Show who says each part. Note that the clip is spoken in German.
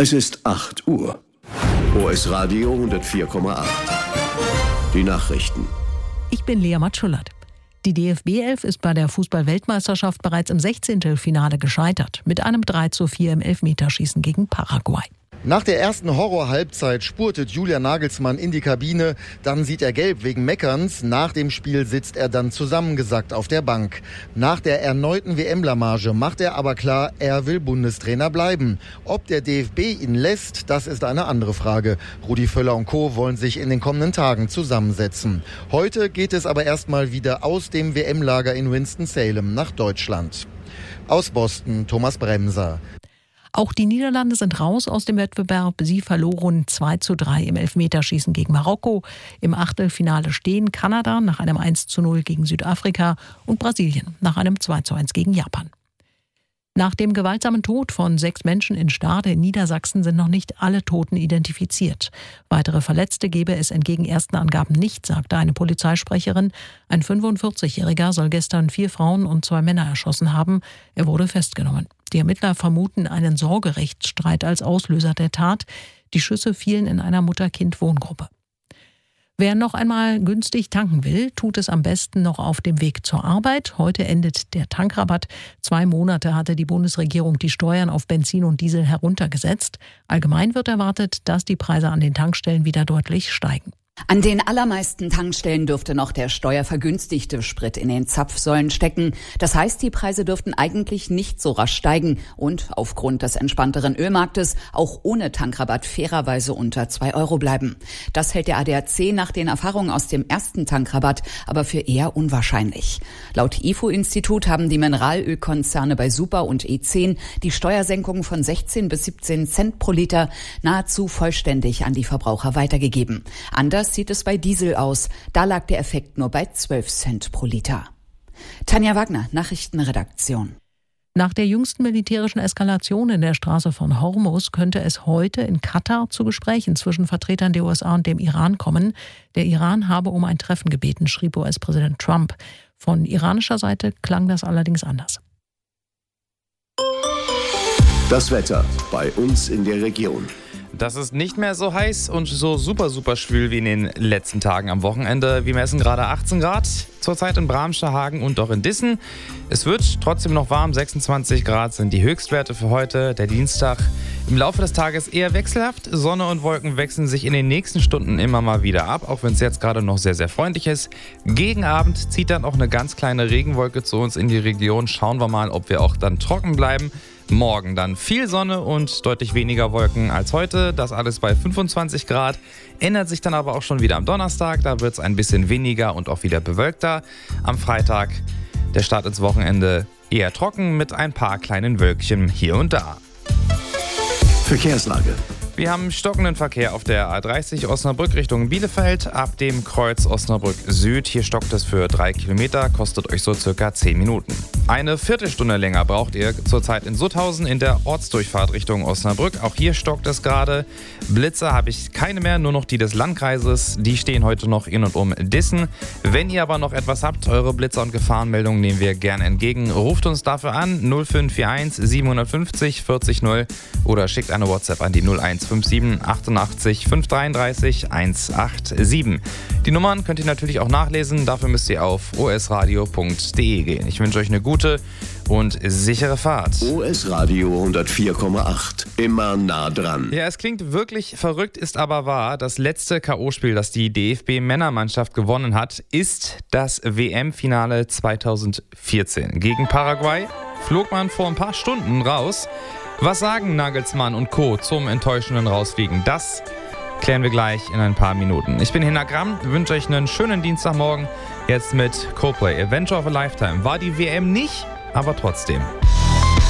Speaker 1: Es ist 8 Uhr. OS Radio 104,8. Die Nachrichten.
Speaker 2: Ich bin Lea Matschulat. Die DFB-Elf ist bei der Fußball-Weltmeisterschaft bereits im 16. Finale gescheitert. Mit einem 3:4 im Elfmeterschießen gegen Paraguay.
Speaker 3: Nach der ersten Horror-Halbzeit spurtet Julian Nagelsmann in die Kabine. Dann sieht er gelb wegen Meckerns. Nach dem Spiel sitzt er dann zusammengesackt auf der Bank. Nach der erneuten WM-Blamage macht er aber klar, er will Bundestrainer bleiben. Ob der DFB ihn lässt, das ist eine andere Frage. Rudi Völler und Co. wollen sich in den kommenden Tagen zusammensetzen. Heute geht es aber erstmal wieder aus dem WM-Lager in Winston-Salem nach Deutschland. Aus Boston, Thomas Bremser.
Speaker 2: Auch die Niederlande sind raus aus dem Wettbewerb. Sie verloren 2:3 im Elfmeterschießen gegen Marokko. Im Achtelfinale stehen Kanada nach einem 1:0 gegen Südafrika und Brasilien nach einem 2:1 gegen Japan. Nach dem gewaltsamen Tod von 6 Menschen in Stade in Niedersachsen sind noch nicht alle Toten identifiziert. Weitere Verletzte gebe es entgegen ersten Angaben nicht, sagte eine Polizeisprecherin. Ein 45-Jähriger soll gestern 4 Frauen und 2 Männer erschossen haben. Er wurde festgenommen. Die Ermittler vermuten einen Sorgerechtsstreit als Auslöser der Tat. Die Schüsse fielen in einer Mutter-Kind-Wohngruppe. Wer noch einmal günstig tanken will, tut es am besten noch auf dem Weg zur Arbeit. Heute endet der Tankrabatt. 2 Monate hatte die Bundesregierung die Steuern auf Benzin und Diesel heruntergesetzt. Allgemein wird erwartet, dass die Preise an den Tankstellen wieder deutlich steigen.
Speaker 4: An den allermeisten Tankstellen dürfte noch der steuervergünstigte Sprit in den Zapfsäulen stecken. Das heißt, die Preise dürften eigentlich nicht so rasch steigen und aufgrund des entspannteren Ölmarktes auch ohne Tankrabatt fairerweise unter 2 Euro bleiben. Das hält der ADAC nach den Erfahrungen aus dem ersten Tankrabatt aber für eher unwahrscheinlich. Laut IFO-Institut haben die Mineralölkonzerne bei Super und E10 die Steuersenkung von 16 bis 17 Cent pro Liter nahezu vollständig an die Verbraucher weitergegeben. Anders sieht es bei Diesel aus. Da lag der Effekt nur bei 12 Cent pro Liter. Tanja Wagner, Nachrichtenredaktion.
Speaker 2: Nach der jüngsten militärischen Eskalation in der Straße von Hormuz könnte es heute in Katar zu Gesprächen zwischen Vertretern der USA und dem Iran kommen. Der Iran habe um ein Treffen gebeten, schrieb US-Präsident Trump. Von iranischer Seite klang das allerdings anders.
Speaker 1: Das Wetter bei uns in der Region.
Speaker 5: Das ist nicht mehr so heiß und so super schwül wie in den letzten Tagen am Wochenende. Wir messen gerade 18 Grad zurzeit in Bramscher-Hagen und auch in Dissen. Es wird trotzdem noch warm, 26 Grad sind die Höchstwerte für heute, der Dienstag. Im Laufe des Tages eher wechselhaft. Sonne und Wolken wechseln sich in den nächsten Stunden immer mal wieder ab, auch wenn es jetzt gerade noch sehr freundlich ist. Gegen Abend zieht dann auch eine ganz kleine Regenwolke zu uns in die Region. Schauen wir mal, ob wir auch dann trocken bleiben. Morgen dann viel Sonne und deutlich weniger Wolken als heute. Das alles bei 25 Grad. Ändert sich dann aber auch schon wieder am Donnerstag. Da wird es ein bisschen weniger und auch wieder bewölkter. Am Freitag der Start ins Wochenende eher trocken mit ein paar kleinen Wölkchen hier und da.
Speaker 1: Verkehrslage.
Speaker 5: Wir haben stockenden Verkehr auf der A30 Osnabrück Richtung Bielefeld. Ab dem Kreuz Osnabrück Süd. Hier stockt es für 3 Kilometer, kostet euch so circa 10 Minuten. Eine Viertelstunde länger braucht ihr zurzeit in Sutthausen in der Ortsdurchfahrt Richtung Osnabrück. Auch hier stockt es gerade. Blitzer habe ich keine mehr, nur noch die des Landkreises. Die stehen heute noch in und um Dissen. Wenn ihr aber noch etwas habt, eure Blitzer- und Gefahrenmeldungen nehmen wir gerne entgegen. Ruft uns dafür an 0541 750 40 0 oder schickt eine WhatsApp an die 0157 88 533 187. Die Nummern könnt ihr natürlich auch nachlesen. Dafür müsst ihr auf osradio.de gehen. Ich wünsche euch eine gute und sichere Fahrt.
Speaker 1: OS Radio 104,8. Immer nah dran.
Speaker 5: Ja, es klingt wirklich verrückt, ist aber wahr. Das letzte K.O.-Spiel, das die DFB-Männermannschaft gewonnen hat, ist das WM-Finale 2014. Gegen Paraguay flog man vor ein paar Stunden raus. Was sagen Nagelsmann und Co. zum enttäuschenden Rausfliegen? Das klären wir gleich in ein paar Minuten. Ich bin Hinner Gramm, wünsche euch einen schönen Dienstagmorgen. Jetzt mit Coldplay, Adventure of a Lifetime. War die WM nicht, aber trotzdem.